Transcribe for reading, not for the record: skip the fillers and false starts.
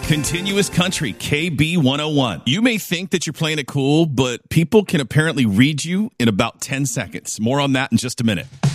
Continuous Country, KB 101. You may think that you're playing it cool, but people can apparently read you in about 10 seconds. More on that in just a minute.